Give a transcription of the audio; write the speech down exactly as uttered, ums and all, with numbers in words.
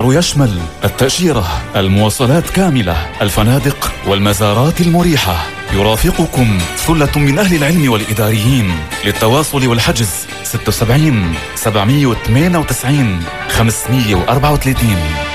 العرض يشمل التأشيرة، المواصلات كاملة، الفنادق والمزارات المريحة. يرافقكم ثلة من أهل العلم والإداريين. للتواصل والحجز ستة وسبعين سبعمية وثمانية وتسعين خمسمية وأربعة وثلاثين.